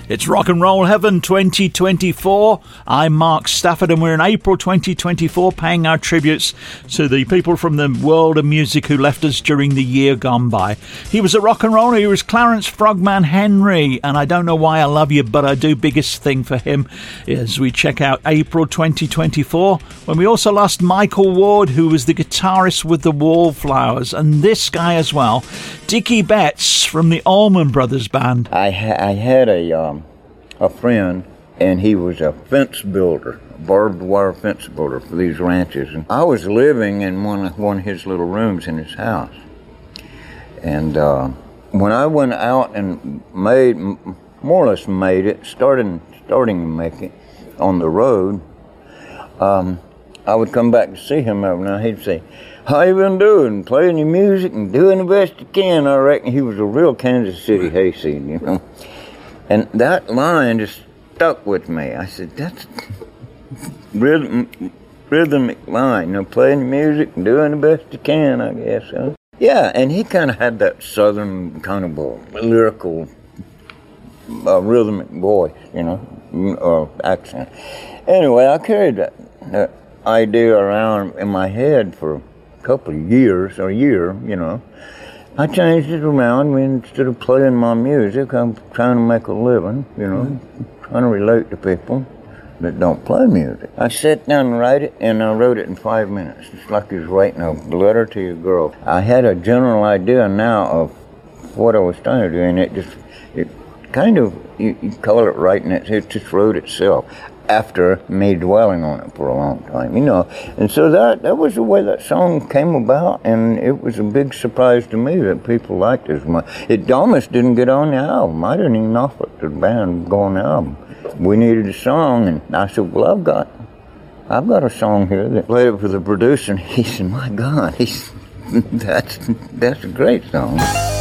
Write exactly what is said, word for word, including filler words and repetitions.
It's Rock and Roll Heaven twenty twenty-four. I'm Mark Stafford, and we're in April twenty twenty-four paying our tributes to the people from the world of music who left us during the year gone by. He was a rock and roller. He was Clarence Frogman Henry, and I don't know why I love you, but I do. Biggest thing for him as we check out April twenty twenty-four, when we also lost Michael Ward, who was the guitarist with the Wallflowers, and this guy as well, Dickie Betts from the Allman Brothers Band. I, ha- I had a um, a friend, and he was a fence builder, a barbed wire fence builder for these ranches. And I was living in one of, one of his little rooms in his house. And uh, when I went out and made, more or less made it, started, starting to make it on the road, um, I would come back to see him every night. He'd say, "How you been doing? Playing your music and doing the best you can." I reckon he was a real Kansas City hayseed, you know. And that line just stuck with me. I said, that's rhythm, rhythmic line, you know, playing your music and doing the best you can, I guess. Huh? Yeah, and he kind of had that southern kind of a lyrical, uh, rhythmic voice, you know, or accent. Anyway, I carried that, that idea around in my head for a couple of years, or a year, you know. I changed it around. I mean, instead of playing my music, I'm trying to make a living, you know, mm-hmm. trying to relate to people that don't play music. I sat down and write it, and I wrote it in five minutes. It's like I was writing a letter to your girl. I had a general idea now of what I was trying to do, and it just, it kind of, you, you call it writing, it, it just wrote itself after me dwelling on it for a long time, you know. And so that that was the way that song came about, and it was a big surprise to me that people liked it as much. It almost didn't get on the album. I didn't even offer it to the band to go on the album. We needed a song, and I said, well, I've got I've got a song here. That played it for the producer, and he said, my God, he's that's that's a great song.